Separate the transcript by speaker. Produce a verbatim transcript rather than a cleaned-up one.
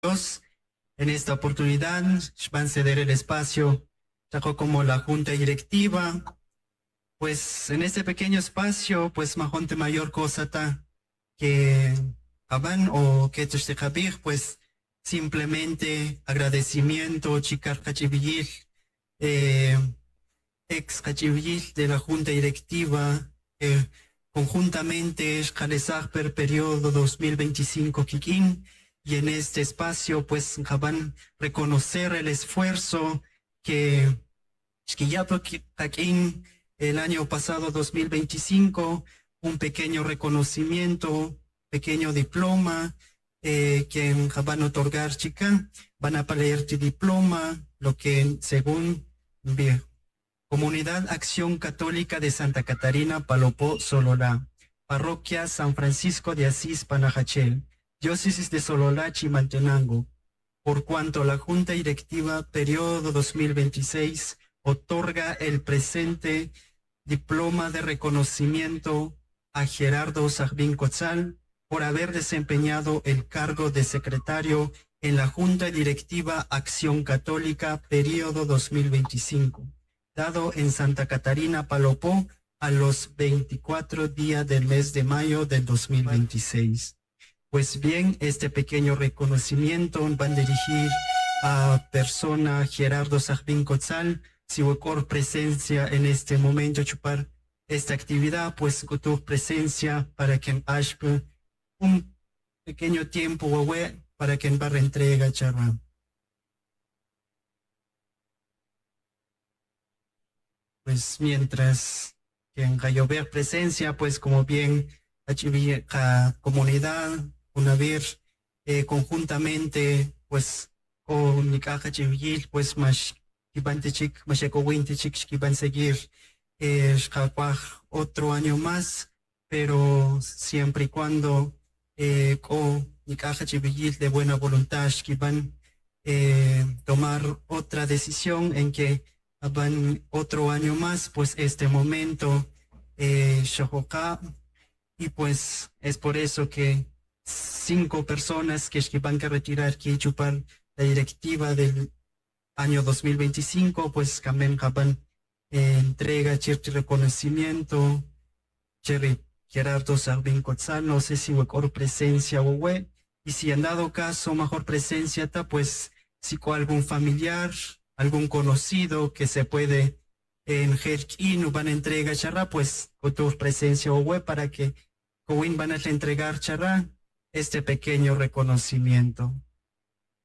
Speaker 1: Dios. En esta oportunidad van a ceder el espacio trajo como la junta directiva. Pues en este pequeño espacio, pues majonte mayor cosa ta que Jaban o que Tushtekabir, pues simplemente agradecimiento, chicar Cachivillir, eh, ex Cachivillir de la junta directiva, eh, conjuntamente escalezar per periodo dos mil veinticinco Kikín, y en este espacio pues Jaban reconocer el esfuerzo que Xquillapo Kikín el año pasado dos mil veinticinco, un pequeño reconocimiento, pequeño diploma eh, que van a otorgar chica, van a leer tu diploma, lo que según bien, Comunidad Acción Católica de Santa Catarina, Palopó, Sololá, Parroquia San Francisco de Asís, Panajachel, Diócesis de Sololá, Chimaltenango, por cuanto la Junta Directiva periodo dos mil veintiséis otorga el presente diploma de reconocimiento a Gerardo Sahbin Cotzal por haber desempeñado el cargo de secretario en la Junta Directiva Acción Católica periodo dos mil veinticinco, dado en Santa Catarina, Palopó, a los veinticuatro días del mes de mayo del dos mil veintiséis. Pues bien, este pequeño reconocimiento va a dirigir a persona Gerardo Sahbin Cotzal, si por presencia en este momento chupar esta actividad, pues con tu presencia para que haya un pequeño tiempo para que va a entrega charra. Pues mientras que en Gayover presencia, pues como bien la comunidad, una vez eh, conjuntamente, pues con mi caja chivil, pues más Kibante chik, masheko winte chik, kiban seguir eh, otro año más, pero siempre y cuando eh, con mi caja chivil de buena voluntad, kiban eh, tomar otra decisión en que van otro año más, pues este momento eh, Shohoka, y pues es por eso que cinco personas que van a retirar que chupar la directiva del año dos mil veinticinco, pues también Jaban eh, entrega cierto reconocimiento, Cherry Gerardo Sahbin Cotzal, no sé si mejor presencia o we, y si en dado caso mejor presencia ta, pues si con algún familiar, algún conocido que se puede en Jerkin van a entregar charra, pues con tu presencia o we para que Cowen van a entregar charra este pequeño reconocimiento.